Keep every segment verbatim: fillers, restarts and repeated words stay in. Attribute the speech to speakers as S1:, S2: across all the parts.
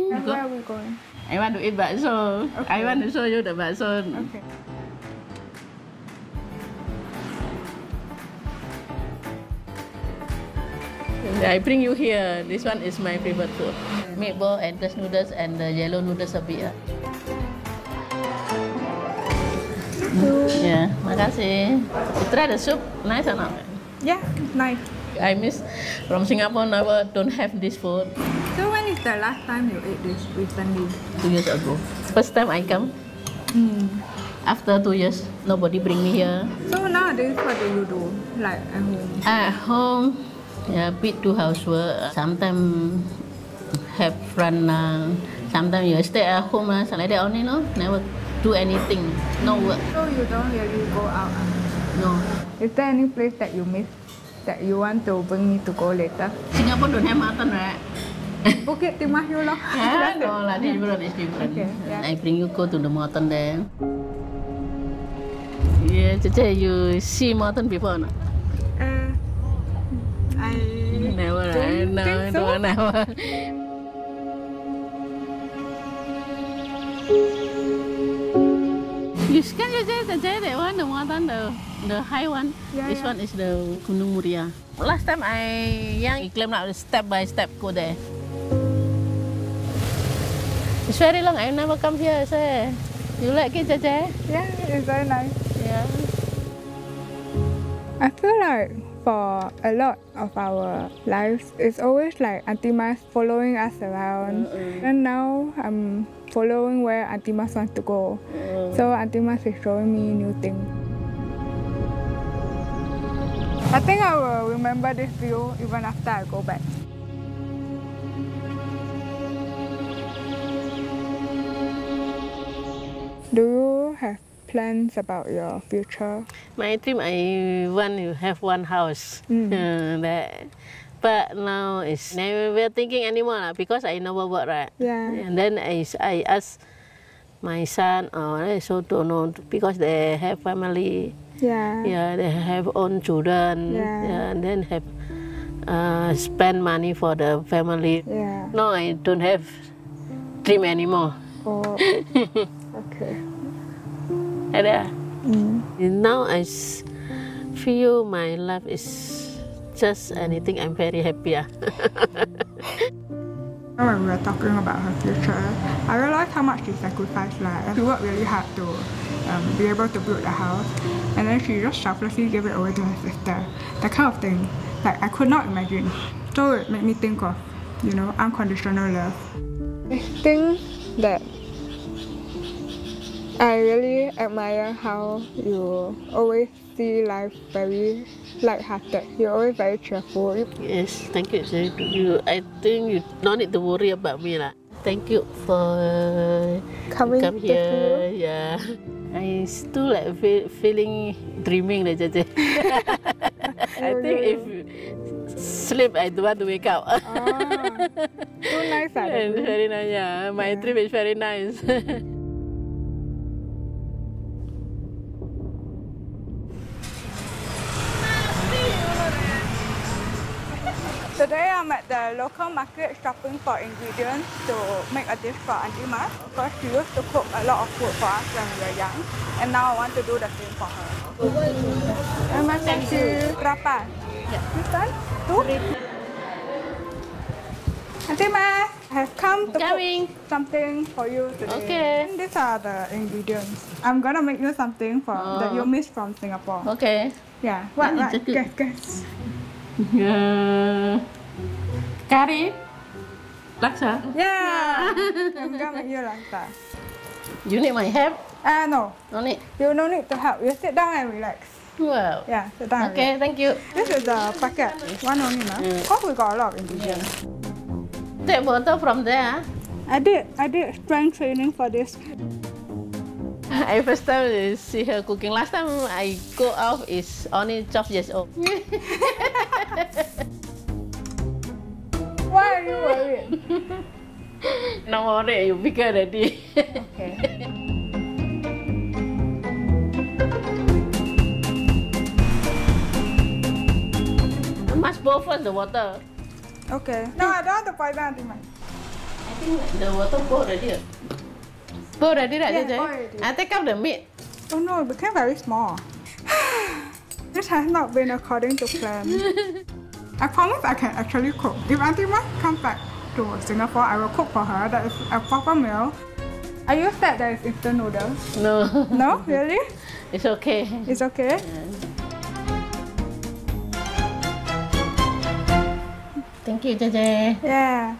S1: And where are we going?
S2: I want to eat bakso.
S1: Okay.
S2: I want to show you the bakso.
S1: Okay.
S2: I bring you here. This one is my favorite food. Meatball and the noodles and the yellow noodles a bit. Yeah, makasih. You try the soup, nice or not?
S1: Yeah, nice.
S2: I miss from Singapore. Never don't have this food.
S1: So when is the last time you ate this recently?
S2: Two years ago. First time I come.
S1: Mm.
S2: After two years, nobody bring me here.
S1: So nowadays, what do you do? Like at home?
S2: At home, yeah, bit do housework. Sometimes have friend. Uh, sometimes you stay at home. Uh, so like that only, no? Never do anything. No work.
S1: So you don't really go out? Uh?
S2: No.
S1: Is there any place that you miss that you want to bring me to go later?
S2: Singapore don't have mutton, right?
S1: Bukit Timah you know?
S2: Yeah, no, like different is different.
S1: Okay, yeah.
S2: I bring you go to the mountain there. Yeah, Cece, you see mountain before or not?
S1: Uh, I
S2: Never, right?
S1: don't
S2: No,
S1: think so.
S2: no, never. You can you say Cece, that one, the mountain, the the high one.
S1: Yeah,
S2: this
S1: yeah.
S2: one is the Gunung Muria. Last time I young, I claim out step by step go there. It's very long. I never come here. Say, you like it, Cece?
S1: Yeah, it's very nice.
S2: Yeah.
S1: I feel like for a lot of our lives, it's always like Auntie Mas following us around.
S2: Mm-mm.
S1: And now I'm following where Auntie Mas wants to go.
S2: Mm.
S1: So Auntie Mas is showing me new things. I think I will remember this view even after I go back. Do you have plans about your future?
S2: My dream, I want to have one house.
S1: Mm.
S2: Uh, that, but now it's never thinking anymore lah, because I never work, right?
S1: Yeah.
S2: And then I, I ask my son, oh, I also don't know, because they have family.
S1: Yeah.
S2: Yeah, they have own children.
S1: Yeah.
S2: Yeah, and then have uh, spend money for the family.
S1: Yeah.
S2: No, I don't have dream anymore.
S1: Oh. Okay.
S2: Ada.
S1: Mm.
S2: Now I s- feel my life is just anything. I'm very happy. Ah.
S1: When we were talking about her future, I realized how much she sacrificed. Like, she worked really hard to um, be able to build a house, and then she just selflessly gave it away to her sister. That kind of thing, like I could not imagine. So it made me think of, you know, unconditional love. I think that I really admire how you always see life very light-hearted. You're always very cheerful.
S2: Yes, thank you. sir. You, I think you don't need to worry about me lah. Thank you for
S1: Coming
S2: come
S1: to
S2: here. Yeah, I still like feel, feeling dreaming lah, Cece. I think if sleep, I don't want to wake up.
S1: Ah, so nice, ah,
S2: And
S1: the
S2: very nice. Yeah, my
S1: Yeah.
S2: dream is very nice.
S1: Today I'm at the local market shopping for ingredients to make a dish for Auntie Mas, because she used to cook a lot of food for us when we were young, and now I want to do the same for her. Terima kasih. Berapa?
S2: Yeah.
S1: This one? Two? Auntie Mas, I have come to
S2: Coming.
S1: cook something for you today.
S2: Okay.
S1: And these are the ingredients. I'm gonna make you something for that you missed from Singapore.
S2: Okay.
S1: Yeah. What?
S2: That is
S1: What?
S2: good.
S1: Guess, guess.
S2: Uh, curry. Laksa.
S1: Yeah. I'm gonna make you laksa.
S2: You need my help?
S1: Ah, no.
S2: No need.
S1: You no need to help. You sit down and relax.
S2: Wow.
S1: Yeah, sit down. and
S2: Okay,
S1: relax.
S2: thank you.
S1: This is the packet. One only, no?
S2: Mm.
S1: Cause we got a lot of ingredients.
S2: Take bottle from there.
S1: I did. I did strength training for this.
S2: I first time see her cooking. Last time I go out is only twelve years old.
S1: Why are you worried?
S2: No worry, you bigger already.
S1: Okay.
S2: You must boil first the water.
S1: Okay. No, I don't want to boil down too much.
S2: I think the water pour already. Pour already, right,
S1: Yeah,
S2: Jay?
S1: pour already.
S2: I take out the meat.
S1: Oh no, it became very small. This has not been according to plan. I promise I can actually cook. If Auntie Ma comes back to Singapore, I will cook for her. That is a proper meal. Are you sad that it's instant noodles?
S2: No.
S1: No? Really?
S2: It's okay.
S1: It's okay?
S2: Thank you, Jay.
S1: Yeah.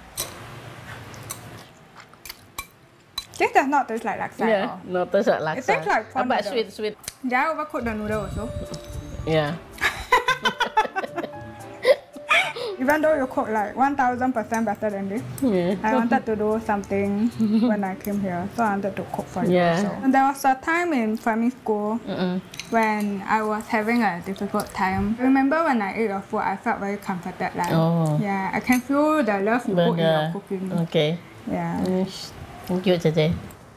S1: This does not taste like laksa.
S2: Yeah,
S1: at all.
S2: no taste like laksa.
S1: It tastes like prawn
S2: But
S1: noodle.
S2: sweet, sweet.
S1: Did I overcook the noodle also?
S2: Yeah.
S1: Even though you cook like one thousand percent better than this,
S2: Yeah.
S1: I wanted to do something when I came here, so I wanted to cook for you
S2: Yeah.
S1: also. And there was a time in primary school
S2: Mm-mm.
S1: when I was having a difficult time. Remember when I ate your food, I felt very comforted. Like,
S2: Oh.
S1: yeah, I can feel the love you put in your
S2: But,
S1: cooking.
S2: uh, okay.
S1: Yeah.
S2: Yes. Thank you, Jay.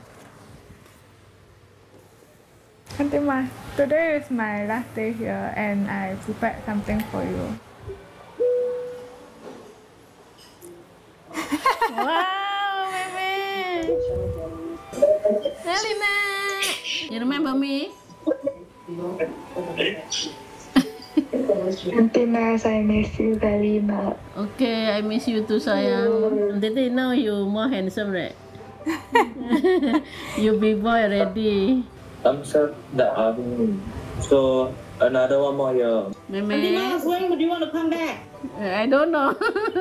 S1: Auntie Ma, today is my last day here and I prepared something for you.
S2: Wow, baby. Elena, you remember me?
S3: Auntie Mas, I miss you very much.
S2: Okay, I miss you too, sayang. Today now you more handsome, right? You big boy already.
S4: Thumbs up the album. So another one more year.
S2: Meme,
S5: When would you want to come back?
S2: I don't know.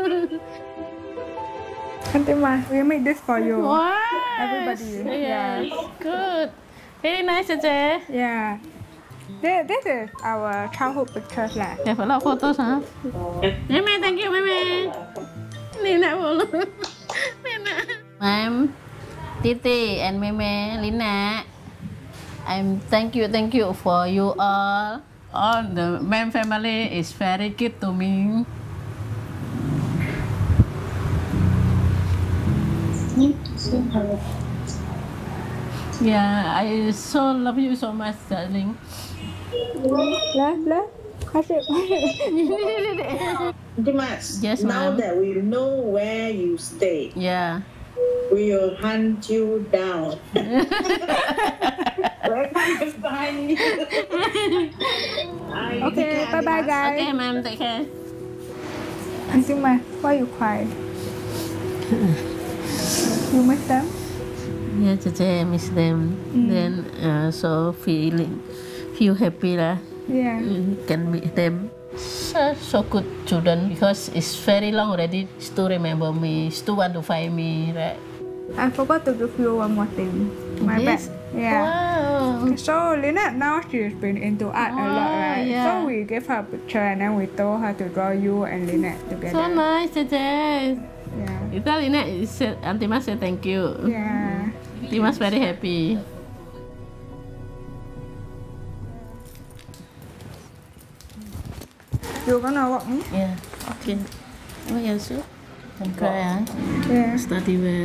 S1: Auntie Ma, we made this for you.
S2: Wow.
S1: Everybody,
S2: Yeah.
S1: yeah.
S2: Good. Very nice, Jay.
S1: Yeah. This, this is our childhood pictures lah.
S2: Have a lot of photos, huh? Meme, thank you, Meme. Lina follow. Lina. Ma'am, Titi and Meme, Lina. I'm thank you, thank you for you all. All the Mem family is very good to me. Yeah, I so love you so much, darling.
S1: Lah, lah. Kasih.
S5: Dimas,
S2: Yes,
S5: now
S2: ma'am.
S5: that we know where you stay,
S2: Yeah.
S5: we will hunt you down. Where can we find you?
S1: Okay, bye bye guys.
S2: Okay, ma'am, take care.
S1: Auntie Ma, why you cry? You miss them?
S2: Yeah, Jay, I miss them. Then uh, so feeling feel happy lah.
S1: Yeah.
S2: Mm, can meet them. So, so good children because it's very long already. Still remember me. Still want to find me, right?
S1: I forgot to give you one more thing. My
S2: Yes.
S1: bad. Yeah.
S2: Wow.
S1: So Lynette now she's been into art a lot,
S2: Oh,
S1: right?
S2: yeah.
S1: So we gave her a picture and then we told her to draw you and Lynette together.
S2: So nice, Jay.
S1: Yeah.
S2: You tell Lina, said, Auntie Mas say thank you.
S1: Yeah.
S2: Auntie Mas very happy.
S1: You gonna walk me?
S2: Yeah. Okay. Oh, yes, sir. Don't cry, ah.
S1: Yeah.
S2: Study well.